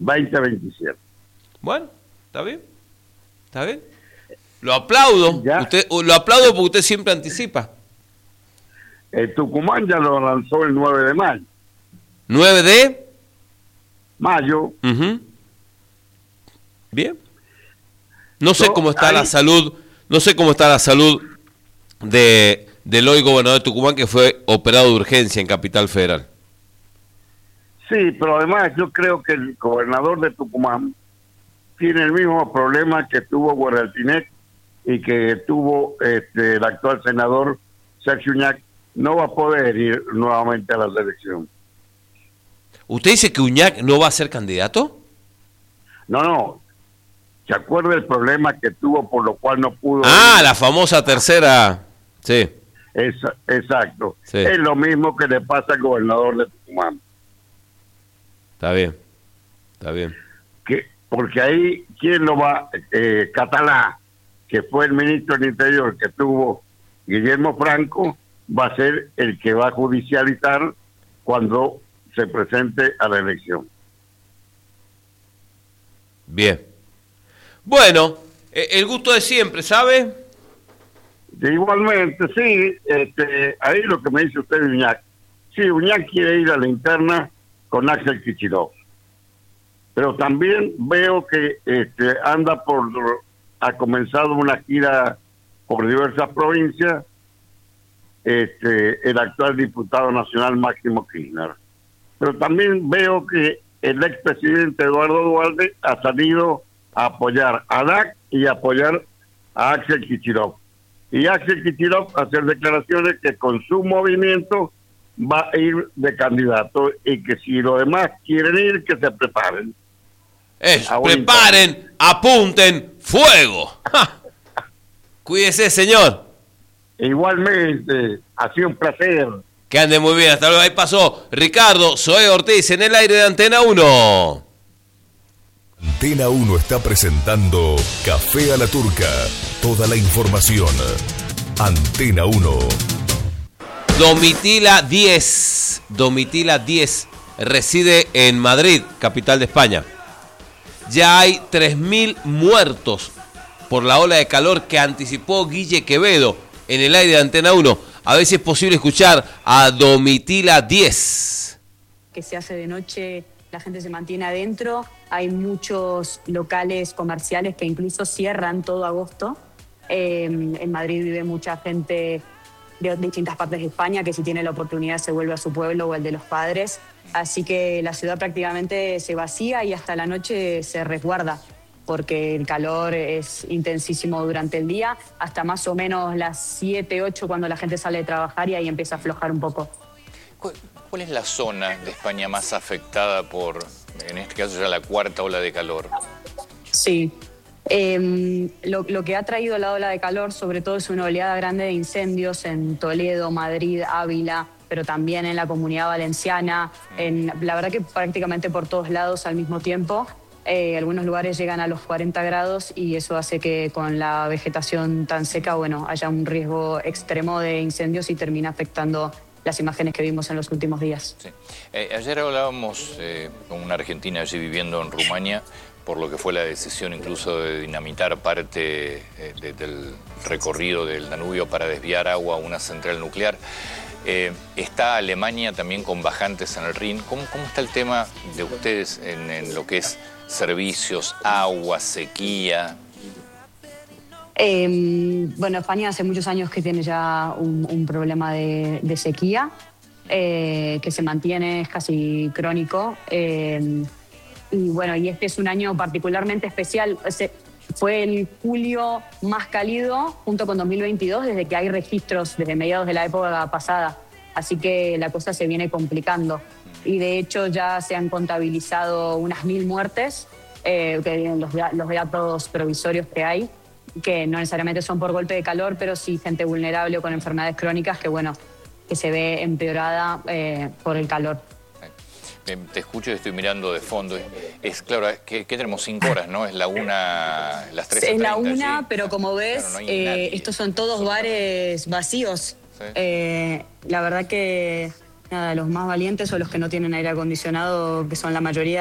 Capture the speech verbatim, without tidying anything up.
veinte veintisiete. Bueno, está bien, está bien. Lo aplaudo, Ya. usted, lo aplaudo porque usted siempre anticipa. El Tucumán ya lo lanzó el nueve de mayo. nueve de Mayo. Uh-huh. Bien. No sé Yo, cómo está ahí, la salud, no sé cómo está la salud de del hoy gobernador de Tucumán, que fue operado de urgencia en Capital Federal. Sí, pero además yo creo que el gobernador de Tucumán tiene el mismo problema que tuvo Guerraltinet y que tuvo este, el actual senador Sergio Uñac. No va a poder ir nuevamente a la elecciones. ¿Usted dice que Uñac no va a ser candidato? No, no. ¿Se acuerda el problema que tuvo por lo cual no pudo Ah, ir? la famosa tercera. Sí. Es, exacto. Sí. Es lo mismo que le pasa al gobernador de Tucumán. Está bien. Está bien. Que, porque ahí, ¿quién lo va? Eh, Catalá, que fue el ministro del Interior que tuvo Guillermo Franco, va a ser el que va a judicializar cuando se presente a la elección. Bien. Bueno, eh, el gusto de siempre, ¿sabe? Igualmente, sí, este, ahí lo que me dice usted, Uñac. Sí, Uñac quiere ir a la interna con Axel Kicillof. Pero también veo que este, anda por, ha comenzado una gira por diversas provincias, este, el actual diputado nacional Máximo Kirchner. Pero también veo que el expresidente Eduardo Duhalde ha salido a apoyar a D A C y a apoyar a Axel Kicillof. Y Axel Kicillof hacer declaraciones que con su movimiento va a ir de candidato y que si los demás quieren ir, que se preparen. Es, preparen, apunten, fuego. ¡Ja! Cuídese, señor. Igualmente, ha sido un placer. Que ande muy bien, hasta luego. Ahí pasó Ricardo Zoé Ortiz en el aire de Antena uno. Antena uno está presentando Café a la Turca. Toda la información. Antena uno. Domitila diez. Domitila diez. Reside en Madrid, capital de España. Ya hay tres mil muertos por la ola de calor que anticipó Guille Quevedo en el aire de Antena uno. A ver si es posible escuchar a Domitila diez. Que se hace de noche, la gente se mantiene adentro. Hay muchos locales comerciales que incluso cierran todo agosto. Eh, en Madrid vive mucha gente de distintas partes de España que si tiene la oportunidad se vuelve a su pueblo o el de los padres. Así que la ciudad prácticamente se vacía y hasta la noche se resguarda, porque el calor es intensísimo durante el día, hasta más o menos las siete, ocho cuando la gente sale de trabajar y ahí empieza a aflojar un poco. ¿Cuál es la zona de España más afectada por, en este caso ya la cuarta ola de calor? Sí, eh, lo, lo que ha traído la ola de calor sobre todo es una oleada grande de incendios en Toledo, Madrid, Ávila, pero también en la Comunidad Valenciana, en, la verdad que prácticamente por todos lados al mismo tiempo. Eh, algunos lugares llegan a los cuarenta grados y eso hace que con la vegetación tan seca, bueno, haya un riesgo extremo de incendios y termina afectando las imágenes que vimos en los últimos días. Sí. Eh, ayer hablábamos eh, con una argentina allí viviendo en Rumania, por lo que fue la decisión incluso de dinamitar parte eh, de, del recorrido del Danubio para desviar agua a una central nuclear. Eh, está Alemania también con bajantes en el Rin. ¿Cómo, cómo está el tema de ustedes en, en lo que es servicios, agua, sequía? Eh, bueno, España hace muchos años que tiene ya un, un problema de, de sequía, eh, que se mantiene, es casi crónico. Eh, y bueno, y este es un año particularmente especial. Se, fue el julio más cálido junto con dos mil veintidós desde que hay registros desde mediados de la época pasada. Así que la cosa se viene complicando. Y de hecho ya se han contabilizado unas mil muertes, eh, que los, los datos provisorios que hay, que no necesariamente son por golpe de calor, pero sí gente vulnerable o con enfermedades crónicas que, bueno, que se ve empeorada eh, por el calor. Te escucho y estoy mirando de fondo. Es claro, que, que tenemos cinco horas, ¿no? Es la una, las tres. Es la una, ¿sí? Pero como ves, claro, no eh, estos son todos son bares vacíos. ¿Sí? Eh, la verdad que nada, los más valientes son los que no tienen aire acondicionado, que son la mayoría.